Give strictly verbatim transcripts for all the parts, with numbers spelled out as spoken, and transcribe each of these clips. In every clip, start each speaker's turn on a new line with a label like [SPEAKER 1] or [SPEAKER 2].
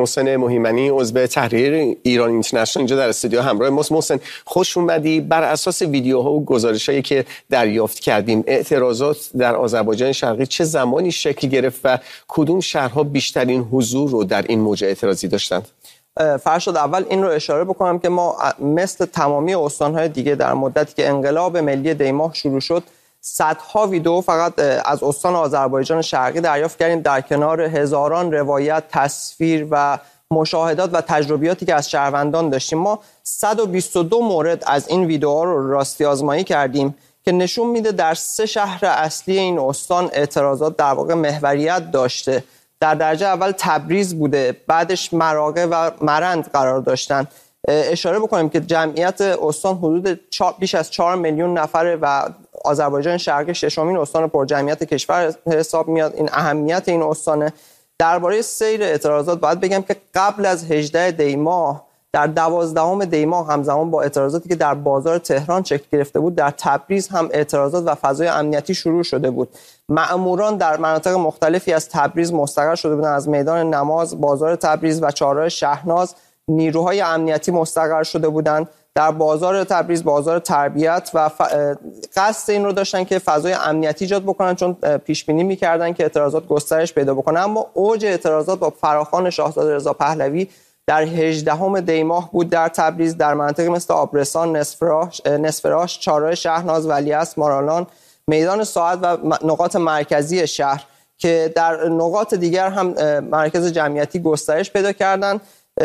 [SPEAKER 1] محسن مهیمنی عضو تحریر ایران اینترنشنال اینجا در استودیو همراه ماست. محسن خوش اومدی. بر اساس ویدیوها و گزارش‌هایی که دریافت کردیم اعتراضات در آذربایجان شرقی چه زمانی شکل گرفت و کدوم شهرها بیشترین حضور رو در این موج اعتراضی داشتند؟
[SPEAKER 2] فرشاد، اول این رو اشاره بکنم که ما مثل تمامی استان‌های دیگه در مدتی که انقلاب ملی دیماه شروع شد صدها ویدیو فقط از استان آذربایجان شرقی دریافت کردیم، در کنار هزاران روایت، تصویر و مشاهدات و تجربیاتی که از شهروندان داشتیم. ما صد و بیست و دو مورد از این ویدیوها رو راستی آزمایی کردیم که نشون میده در سه شهر اصلی این استان اعتراضات در واقع محوریت داشته. در درجه اول تبریز بوده، بعدش مراغه و مرند قرار داشتن. اشاره بکنیم که جمعیت استان حدود بیش از چهار میلیون نفره و آذربایجان شرقی ششمین استان پر جمعیت کشور حساب میاد. این اهمیت این استانه. درباره سیر اعتراضات باید بگم که قبل از هجدهم دی ماه در دوازدهم دی ماه همزمان با اعتراضاتی که در بازار تهران شکل گرفته بود در تبریز هم اعتراضات و فضای امنیتی شروع شده بود. مأموران در مناطق مختلفی از تبریز مستقر شده بودند، از میدان نماز، بازار تبریز و چهارراه شهناز نیروهای امنیتی مستقر شده بودند. در بازار تبریز بازار تربیت و ف... قصد این رو داشتن که فضای امنیتی ایجاد بکنن، چون پیش بینی می‌کردن که اعتراضات گسترش پیدا بکنه. اما اوج اعتراضات با فراخوان شاهزاده رضا پهلوی در هجدهم دی ماه بود در تبریز، در مناطقی مثل آبرسان، نصفراش، نصفراش، چهارراه شهناز، ولیعصر، مارالان، میدان ساعت و نقاط مرکزی شهر که در نقاط دیگر هم مرکز جمعیتی گسترش پیدا کردند.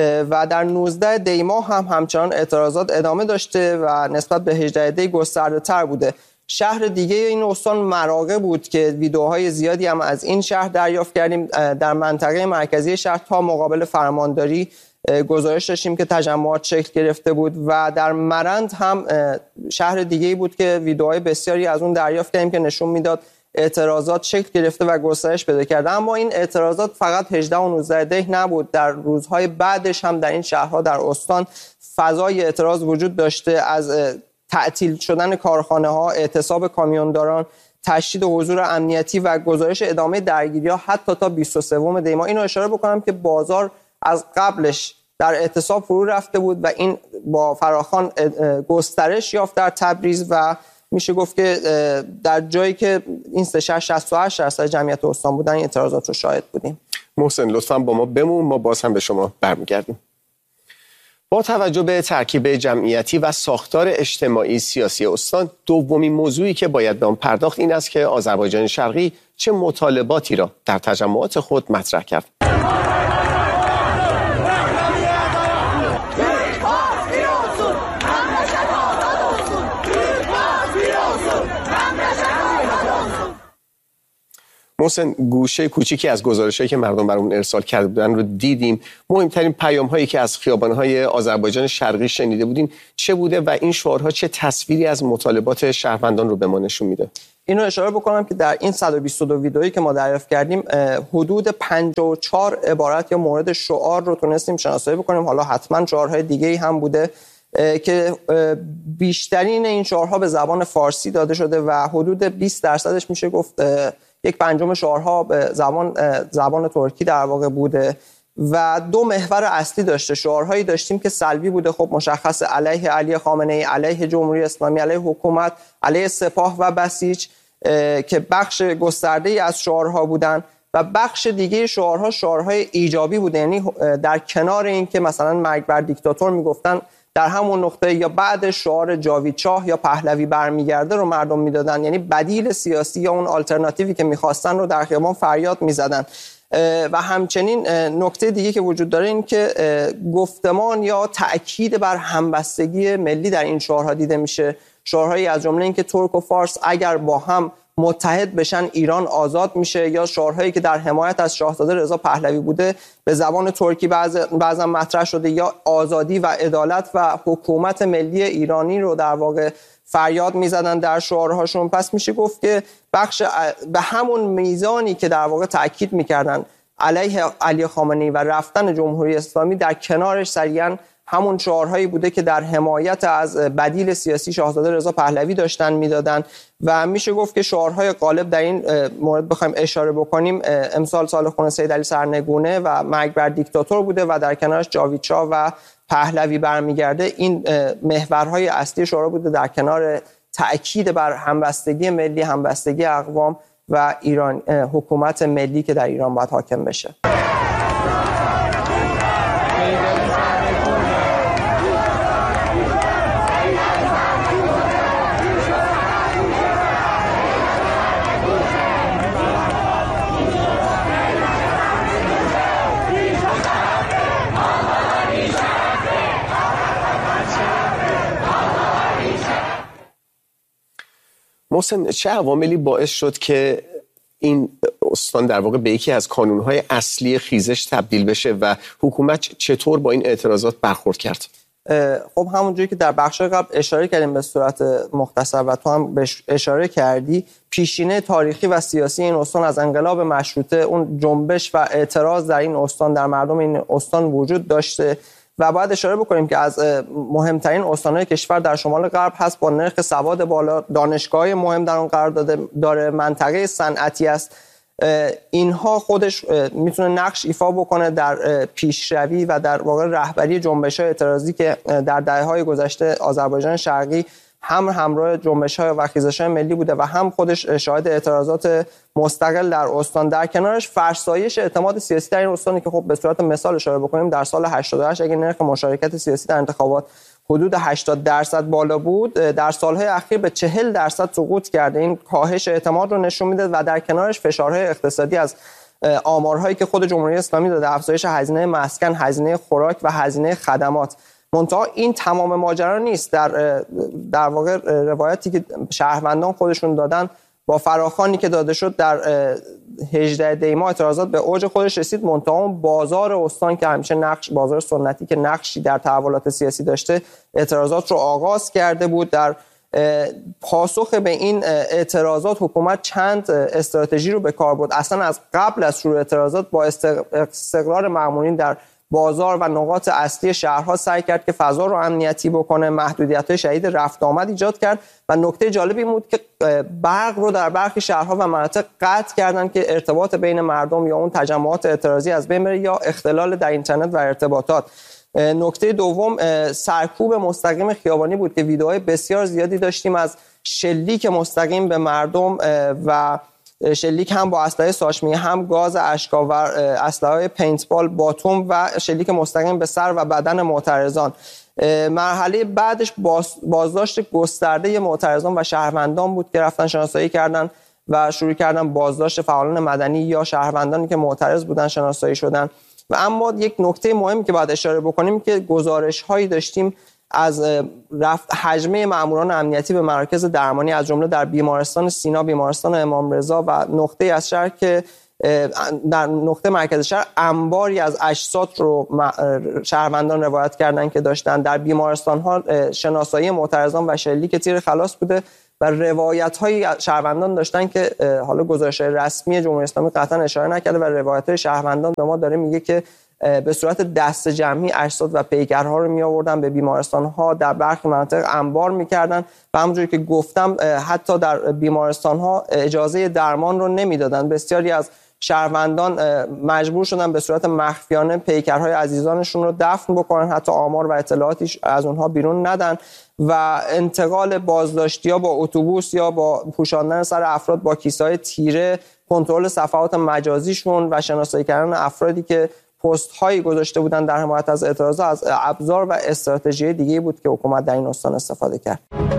[SPEAKER 2] و در نوزدهم دی ماه هم همچنان اعتراضات ادامه داشته و نسبت به هجدهم دی گسترده تر بوده. شهر دیگه این استان مراغه بود که ویدیوهای زیادی هم از این شهر دریافت کردیم. در منطقه مرکزی شهر تا مقابل فرمانداری گزارش داشتیم که تجمعات شکل گرفته بود و در مرند هم شهر دیگه‌ای بود که ویدیوهای بسیاری از اون دریافت کردیم که نشون میداد اعتراضات شکل گرفته و گسترش پیدا کرده. اما این اعتراضات فقط هجدهم و نوزدهم دی نبود، در روزهای بعدش هم در این شهرها در استان فضای اعتراض وجود داشته، از تعطیل شدن کارخانه ها، اعتصاب کامیونداران، تشدید حضور امنیتی و گزارش ادامه درگیری‌ها حتی تا بیست و سوم دی ماه. اینو اشاره بکنم که بازار از قبلش در اعتصاب فرو رفته بود و این با فراخوان گسترش یافت در تبریز و میشه گفت که در جایی که این سه شهر شصت و هشت درصد جمعیت استان بودن این اعتراضات رو شاهد بودیم.
[SPEAKER 1] محسن لطفاً با ما بمون، ما باز هم به شما برمیگردیم. با توجه به ترکیب جمعیتی و ساختار اجتماعی سیاسی استان، دومین موضوعی که باید به آن پرداخت این است که آذربایجان شرقی چه مطالباتی را در تجمعات خود مطرح کرد. محسن، گوشه کوچیکی از گزارش‌هایی که مردم برامون ارسال کرده بودن رو دیدیم. مهمترین پیام‌هایی که از خیابان‌های آذربایجان شرقی شنیده بودیم چه بوده و این شعارها چه تصویری از مطالبات شهروندان رو به ما نشون میده؟
[SPEAKER 2] اینو اشاره بکنم که در این صد و بیست و دو ویدئویی که ما دریافت کردیم حدود پنجاه و چهار عبارت یا مورد شعار رو تونستیم شناسایی بکنیم. حالا حتما شعارهای دیگه‌ای هم بوده که بیشترین این شعارها به زبان فارسی داده شده و حدود بیست درصدش میشه گفت یک پنجم شعارها به زبان زبان ترکی در واقع بوده و دو محور اصلی داشته. شعارهایی داشتیم که سلبی بوده، خب مشخص، علیه علی خامنه‌ای، علیه جمهوری اسلامی، علیه حکومت، علیه سپاه و بسیج که بخش گسترده‌ای از شعارها بودن و بخش دیگه شعارها شعارهای ایجابی بوده، یعنی در کنار این که مثلا مرگ بر دیکتاتور میگفتن در همون نقطه یا بعد شعار جاوید شاه یا پهلوی برمیگرده رو مردم میدادن، یعنی بدیل سیاسی یا اون آلترناتیوی که میخواستن رو در خیابان فریاد میزدن. و همچنین نکته دیگه که وجود داره این که گفتمان یا تأکید بر همبستگی ملی در این شعارها دیده میشه. شعارهایی از جمله این که ترک و فارس اگر با هم متحد بشن ایران آزاد میشه، یا شعارهایی که در حمایت از شاهزاده رضا پهلوی بوده به زبان ترکی بعض بعضا مطرح شده، یا آزادی و عدالت و حکومت ملی ایرانی رو در واقع فریاد میزدن در شعارهاشون. پس میشه گفت که بخش به همون میزانی که در واقع تاکید میکردن علیه علی خامنه‌ای و رفتن جمهوری اسلامی، در کنارش سریعا همون شعارهایی بوده که در حمایت از بدیل سیاسی شاهزاده رضا پهلوی داشتن میدادن و میشه گفت که شعارهای غالب در این مورد بخوایم اشاره بکنیم امسال سال خون سید علی سرنگونه و مرگ بر دیکتاتور بوده و در کنارش جاوید شاه و پهلوی برمیگرده. این محورهای اصلی شورا بوده در کنار تأکید بر همبستگی ملی، همبستگی اقوام و ایران حکومت ملی که در ایران باید حاکم بشه.
[SPEAKER 1] محسن، چه عواملی باعث شد که این استان در واقع به یکی از کانونهای اصلی خیزش تبدیل بشه و حکومت چطور با این اعتراضات برخورد کرد؟
[SPEAKER 2] خب همونجوری که در بخش قبل اشاره کردیم به صورت مختصر و تو هم بهش اشاره کردی، پیشینه تاریخی و سیاسی این استان از انقلاب مشروطه، اون جنبش و اعتراض در این استان، در مردم این استان وجود داشته و باید اشاره بکنیم که از مهمترین استان‌های کشور در شمال غرب هست، با نرخ سواد بالا، دانشگاه مهم در اون قرار داره، منطقه صنعتی است. اینها خودش میتونه نقش ایفا بکنه در پیشروی و در واقع رهبری جنبش‌های اعتراضی که در دهه‌های گذشته آذربایجان شرقی هم همراه جنبش‌های و خیزش‌های ملی بوده و هم خودش شاهد اعتراضات مستقل در استان. در کنارش فرسایش اعتماد سیاسی در این استانی که خب به صورت مثال اشاره بکنیم در سال هشتاد و هشت اگه نرخ مشارکت سیاسی در انتخابات حدود هشتاد درصد بالا بود، در سالهای اخیر به چهل درصد سقوط کرده. این کاهش اعتماد رو نشون میده و در کنارش فشارهای اقتصادی از آمارهایی که خود جمهوری اسلامی داده، افزایش هزینه مسکن، هزینه خوراک و هزینه خدمات. منتها این تمام ماجرا نیست. در در واقع روایتی که شهروندان خودشون دادن با فراخوانی که داده شد در هجدهم دی ماه اعتراضات به اوج خودش رسید. منتها اون بازار استان که همیشه نقش بازار سنتی که نقشی در تحولات سیاسی داشته، اعتراضات رو آغاز کرده بود. در پاسخ به این اعتراضات حکومت چند استراتژی رو به کار برد. اصلا از قبل از شروع اعتراضات با استقرار مامورین در بازار و نقاط اصلی شهرها سعی کرد که فضا رو امنیتی بکنه، محدودیت‌های شدید رفت آمد ایجاد کرد و نکته جالبی این بود که برق رو در برخی شهرها و مناطق قطع کردن که ارتباط بین مردم یا اون تجمعات اعتراضی از بین بره یا اختلال در اینترنت و ارتباطات. نکته دوم سرکوب مستقیم خیابانی بود که ویدئوهای بسیار زیادی داشتیم از شلیک مستقیم به مردم و شلیک هم با اسلحه ساچمه، هم گاز اشک‌آور، اسلحه پینتبال، باتوم و شلیک مستقیم به سر و بدن معترضان. مرحله بعدش بازداشت گسترده معترضان و شهروندان بود که رفتن شناسایی کردن و شروع کردن بازداشت فعالان مدنی یا شهروندانی که معترض بودن شناسایی شدن. و اما یک نکته مهمی که باید اشاره بکنیم که گزارش‌هایی داشتیم از رفت حجمه ماموران امنیتی به مراکز درمانی از جمله در بیمارستان سینا، بیمارستان امام رضا و نقطه از شهر که در نقطه مرکز شهر انباری از اجساد رو شهروندان روایت کردن که داشتن. در بیمارستان ها شناسایی معترضان و شلیک تیر خلاص بوده و روایت های شهروندان داشتن که حالا گزارش رسمی جمهوری اسلامی قطعا اشاره نکرده و روایت های شهروندان به ما داره میگه که به صورت دست جمعی اجساد و پیکرها رو می آوردن به بیمارستان‌ها، در برخی مناطق انبار می‌کردن و همونجوری که گفتم حتی در بیمارستان‌ها اجازه درمان رو نمیدادن. بسیاری از شهروندان مجبور شدن به صورت مخفیانه پیکرهای عزیزانشون رو دفن بکنن، حتی آمار و اطلاعاتی از اونها بیرون ندن و انتقال بازداشتی‌ها با اتوبوس یا با پوشاندن سر افراد با کیسه‌های تیره، کنترل صفحات مجازیشون و شناسایی کردن افرادی که پست هایی گذاشته بودن در حمایت از اعتراضات از ابزار و استراتژی دیگه بود که حکومت در این استان استفاده کرد.